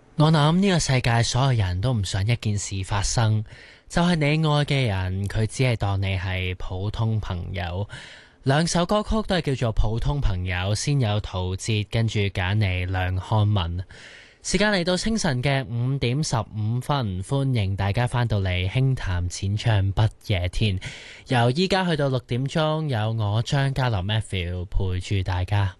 我諗呢個世界所有人都唔想一件事發生，就係你愛嘅人，佢只係當你係普通朋友。兩首歌曲都係叫做普通朋友，先有陶喆，跟住簡妮梁漢文。時間嚟到清晨嘅5:15，歡迎大家翻到嚟輕談淺唱不夜天，由依家去到6點鐘，有我張家樂 Matthew 陪住大家。